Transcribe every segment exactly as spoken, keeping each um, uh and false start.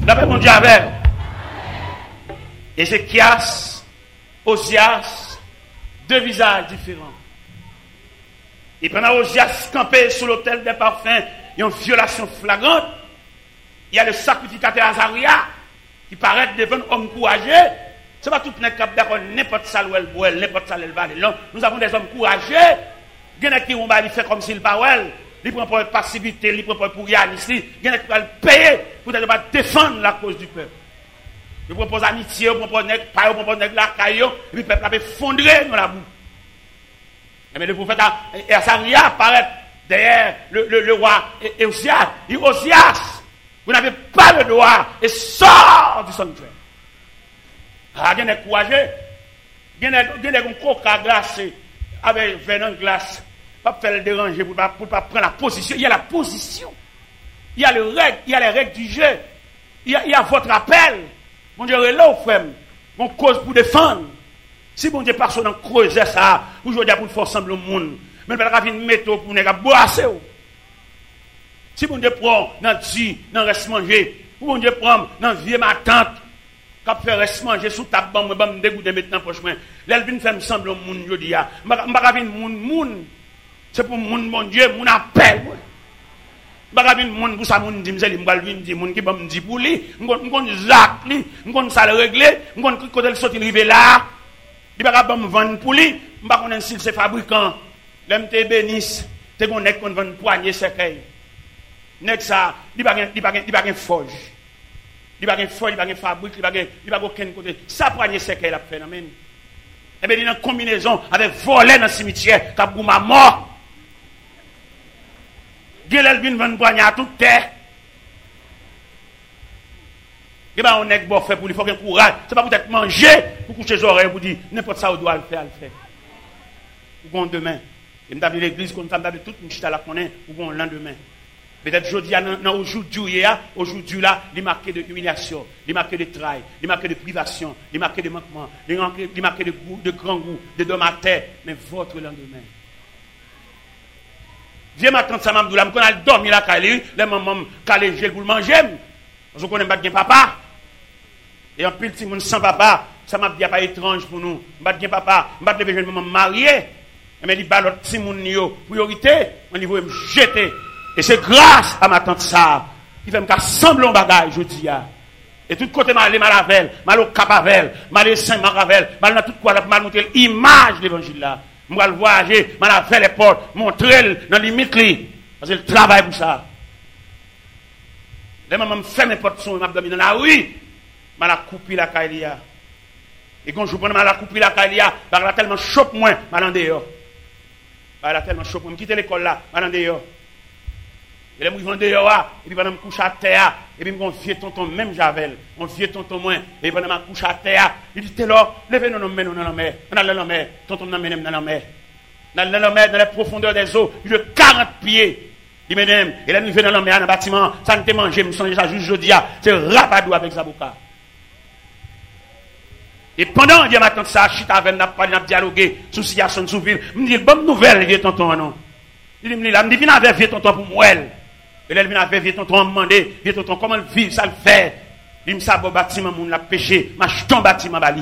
La paix, mon Dieu, avec. Ézéchias, Osias, deux visages différents. Et pendant Osias campé sur l'autel des parfums, il y a une violation flagrante. Il y a le sacrificateur Azaria qui paraît devant un homme courageux. Ce n'est pas tout le monde qui d'accord n'importe ça où elle boit, n'importe ça où elle va. Non, nous avons des hommes courageux. Il y en a qui vont faire comme s'il pas elle. Il prend pour passivité, il prend pour Yann ici. Il y en a qui vont payer pour ne pas défendre la cause du peuple. Il propose amitié, il propose nèg pas, il propose nèg la caillou, et puis le peuple a effondré dans la boue. Mais le prophète Azaria apparaît derrière le, le, le roi Osias. Il dit Osias, vous n'avez pas le droit et sort du sanctuaire. Ah, il y a des courageux, il y a des coca glacés avec venin glace, pas faire le déranger pour ne pas, pas prendre la position. Il y a la position, il y a, le règle, il y a les règles du jeu, il y a, il y a votre appel. Mon Dieu, là, frère, mon cause pour défendre. Si mon Dieu passe dans creuser ça, pour jouer pour faire sembler au monde, mais il va venir mettre pour ne pas boire. Si mon Dieu prend dans le dans le reste manger, ou mon Dieu prend dans le vieux ma tante, qui fait reste manger sous ta bombe, je vais me dégoûter maintenant pour chemin. Là, il vient faire sembler au monde, je dis, je ne vais pas venir monde, c'est pour monde, mon Dieu, mon appel. Je ne vais pas venir monde pour ça, mon Dieu, je vais venir monde qui va me dire pour lui, je vais me zac, je vais ça le régler, je vais quand elle sortit arriver là, il va pas me vendre pour lui, je ne vais pas connaître si c'est fabricant. L'M T bénisse, c'est qu'on est qu'on vend poignée cercueil. Nek ça, il va pas il va il va forge. Il va pas forge, il va pas fabrique, il va il va aucun côté. Ça poignée cercueil la phénomène. Et bien il y a une combinaison avec voler dans le cimetière, qu'a pour ma mort. Gel vient vendre poignée à toute terre. Et ben on est bon fait pour lui, faut qu'il courage. C'est pas peut-être manger pour coucher les oreilles pour dire n'importe ça on doit le faire, le faire. Ou bon demain. Et nous avons l'église comme ça, nous avons tout une chita là qu'on est, ou bon le lendemain. Peut-être aujourd'hui, aujourd'hui, aujourd'hui là, il est marqué de humiliation, il est marqué de travail, il est marqué de privation, il est marqué de manquement, il est marqué de goût, de grand goût, de dom à terre, mais votre lendemain. Viens ma tante Samam Doula, quand elle dormi là, les mamans calé gel pour le manger, parce qu'on connaît pas de papa. Et en plus, si on sans papa, ça m'a dit pas étrange pour nous. Pas de papa, pas de jeune maman mariée. Mais il bat l'autre si mon yo priorité, on niveau me jeter. Et c'est grâce à ma tante ça qui fait me sembler un bagage je dis a. Et tout côté mal mal avec, mal au capavel, mal saint maravel, mal dans tout quoi mal montrer l'image de l'évangile là. Moi le voyager, mal avec les portes, montrer dans limite li parce que le travail pour ça. Les maman me fait n'importe son m'a dormi dans la rue, mal a coupé la caïlia. Et quand je prends mal a coupé la caïlia, parce qu'elle a tellement chope moins mal en dehors. Elle a tellement chope moi quitter l'école là, mal en dehors. Et là, je vais dehors, et puis pendant que je couche à terre, et puis mon vieux tonton, même Javel, mon vieux tonton moins, et pendant que je couche à terre, il dit, t'es là, levez-nous dans la mer, dans la mer, tonton dans la mer, dans la mer, dans la profondeur des eaux, il de quarante pieds, il m'aime, et là, nous venons dans la mer, dans le bâtiment, ça ne te mange, je me sens déjà juste jeudi, c'est rapadou avec Zaboka. Et pendant que je m'attends ça, je suis avec n'a pas dialogué sur la situation de Souville, je me dis, bonne nouvelle, vieux tonton, non. Il me dit, là, je me dis, viens avec vieux tonton pour moi. Et là, il vient avec vieux tonton, me demander, vieux tonton, comment vivre, ça le fait. Il me dit, ça, bon bâtiment, mon l'a péché, ma jeton bâtiment, bali.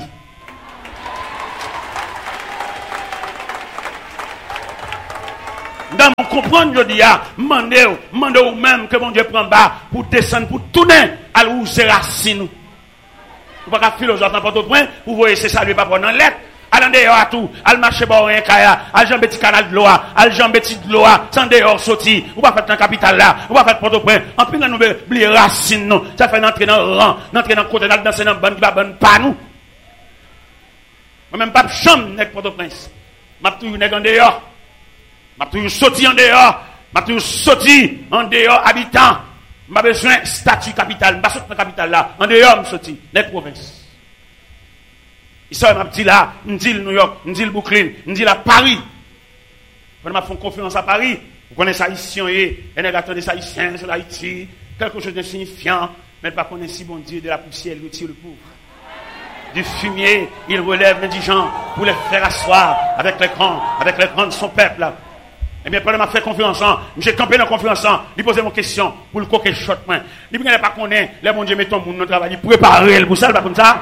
Dans mon comprendre, je dis, ah, demandez, demandez ou même que mon Dieu prend bas pour descendre, pour tourner à l'où c'est racine. Vous ne pouvez pas philosophe dans votre point, vous voyez, c'est ça, lui, pas prendre en lettre. Al dehors à tout, al marcher bon rien kaya, al jambe petit canal de l'eau, al jambe petit de l'eau, sans dehors sorti, ou pas faire dans capitale là, ou pas faire Port-au-Prince, en plus nous oublier racine nous, ça fait entrer dans le rang, entrer dans côté dans danser dans bande qui va bonne pas nous. Moi même pas chambre nek Port-au-Prince. M'a toujours nek en dehors. M'a toujours sorti en dehors, m'a toujours sorti en dehors habitant. M'a besoin statut capitale, m'a sorti dans capitale là, en dehors me sorti nek province. Ça m'a dit là, me dit New York, me dit Brooklyn, me dit là Paris. On m'a fait confiance à Paris. Vous connaissez ça ici, et on attend des haïtiens sur Haïti, quelque chose d'insignifiant, mais pas connaître si bon Dieu de la poussière, il retire le pauvre. Du fumier, il relève l'indigent pour les faire asseoir avec les grands, avec les grands de son peuple là. Eh bien, pendant que je fais conférence, j'ai campé dans la conférence, il posait mon question pour le coquet shot. Il ne pas connaître, les bon Dieu met ton monde dans le travail, il prépare pour ça, pas comme ça.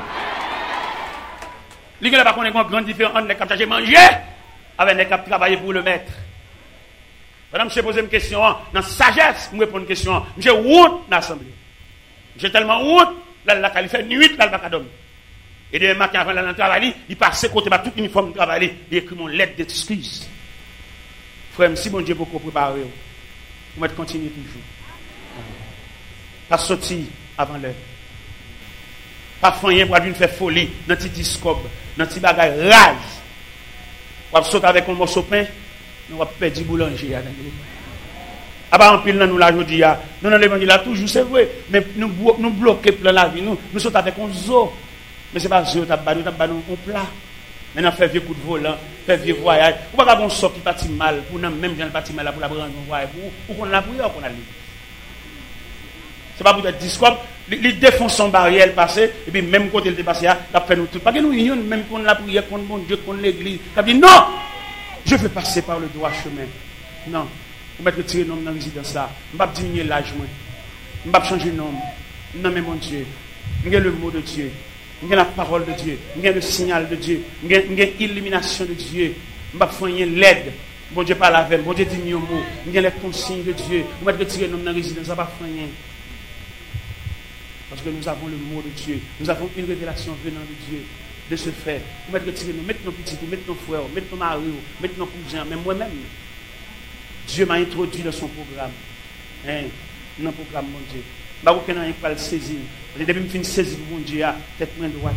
Il ne pas connaître une grande différence entre les cap chargés manger avec les cap travailler pour le maître. Madame, je pose une question, dans sagesse, je réponds une question. J'ai honte dans l'assemblée. J'ai tellement honte, là, la qualifié nuit, là, le bac à dormir. Et demain matin, avant d'aller dans le travail, il passe côté par tout uniforme de travail, il écrit mon lettre d'excuse. Frère, si mon Dieu beaucoup préparé, vous mettez continuer toujours. Pas sortir avant l'heure. Pas faire pour une faire folie dans petit discobe, dans petit bagage rase. Vous sauter avec un morceau de pain, nous va perdre du boulanger. Ah bah en pile nous la jodi a. Nous dans l'évangile là toujours c'est vrai, mais nous nous bloquer plein la vie nous, nous saute avec un zoo. Mais c'est pas zoo, t'as pas nous, t'as pas nous on plat. Maintenant, faire vieux coup de volant, faire vieux voyage. Ou pas qu'on sort qui partit mal, pour nous même gens parti mal pour la prendre un voyage, ou qu'on la prière, qu'on a lu. C'est pas pour être discours, les défonce son barrière passé, et puis même quand il est passé, il a fait nous tout. Pas que nous unions, même qu'on la prière, qu'on bon Dieu, qu'on l'église. Il a dit non, je veux passer par le droit chemin. Non, on va retirer nom dans la résidence là. On va diminuer l'âge, on va changer de nom. Non, mais mon Dieu, il y a le mot de Dieu. Il y a la parole de Dieu, il y a le signal de Dieu, il y a l'illumination de Dieu. Je vais faire l'aide. Bon Dieu parle avec, bon Dieu dit mieux mot. Il y a les consignes de Dieu. On va retirer nos dans la résidence, ça va faire rien. Parce que nous avons le mot de Dieu. Nous avons une révélation venant de Dieu. De ce fait, on va retirer nous, mettre nos petits, mettre nos frères, mettre nos maris, mettre nos cousins, même moi-même. Dieu m'a introduit dans son programme. Hein? Dans le programme, mon Dieu. Je ne sais pas le saisir. Depuis que je finis de saisir mon Dieu, tête moins droite.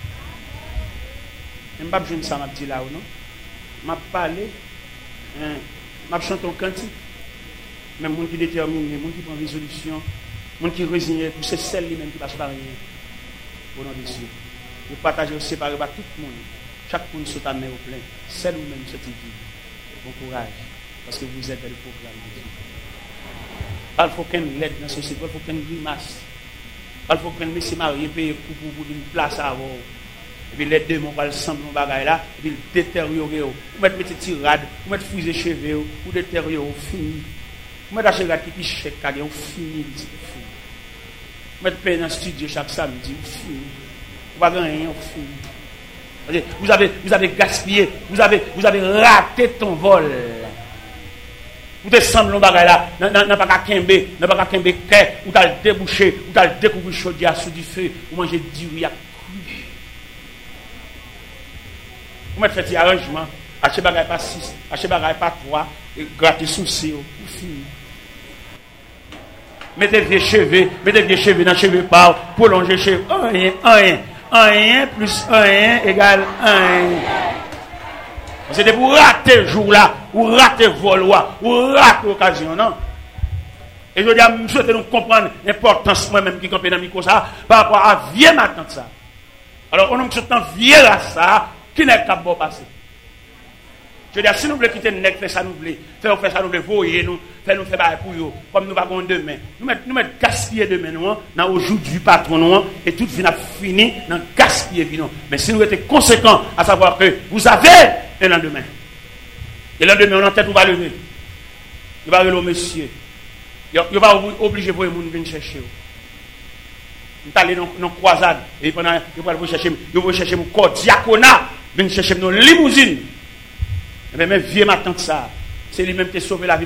Je ne sais pas si ça m'a dit là ou non. Je vais parler. Je vais chanter un cantique. Même les gens qui déterminent, les gens qui prennent résolution, les gens qui résignent, c'est celle même qui passe par rien. Au nom de Dieu. Je partage et séparer par tout le monde. Chaque monde sous ta main au plein. Celle ou même cette vie. Bon courage. Parce que vous êtes dans le programme de Dieu. Il faut qu'un l'aide dans la société, il faut qu'un grimace. Il faut qu'un monsieur marié paye pour une place à avoir. Et puis les deux, on va le sembler dans le bagage là, et puis le détériorer. Vous mettez des tirades, vous mettez fusée cheveux, vous détériorer, vous fini. Vous mettez des cheveux qui pichent, vous fini. Vous mettez paye dans le studio chaque samedi, vous fini. Vous n'avez rien, vous fini. Vous avez, vous avez gaspillé, vous avez, vous avez raté ton vol. Vous te semblez dans le bagage là, n'a pas qu'à kembe, n'a pas qu'à kembe kè, ou t'as le débouché, ou t'as le découvert chaudière sous du feu, ou manger du riz à cru. Vous mettez fait des arrangements, achetez bagage pas six, achetez bagage pas trois, et grattez souci, vous finissez. Mettez des cheveux, mettez des cheveux dans les cheveux par, prolongez les cheveux, un, un, un, plus un égale un. C'était pour rater le jour là, ou rater le vol, ou rater l'occasion, non? Et je dis à M. souhaite nous comprendre l'importance moi-même qui campé dans le micro ça, par rapport à vieux matin ça. Alors, on a un vieux là ça, qui n'est pas bon passé. Je dis, si nous voulons quitter le nec, faire ça nous voulons, faire ça nous voulons, voyer nous, faire nous faire pour eux, comme nous avons demain. Nous mettons nous mettre gaspiller demain, nous, dans aujourd'hui patron, nous, et tout vient fini dans gaspiller, nous. Mais si nous étions conséquents à savoir que vous avez un lendemain, et le lendemain, on a tête, on va lever. Il va lever au monsieur. Il va obliger pour les gens de venir chercher. Nous allons aller dans une croisade, et pendant, il va chercher, il va chercher mon corps diaconat, venir chercher nos limousines. Mais même vieux ma tante ça, c'est lui-même qui a sauvé la vie